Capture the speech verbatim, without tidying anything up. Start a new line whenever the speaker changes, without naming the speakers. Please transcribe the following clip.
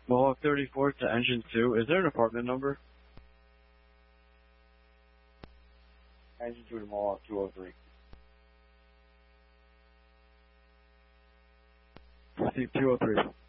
Mohawk thirty-four to engine two. Is there an apartment number?
Engine two to Mohawk two oh three.
Receive two oh three.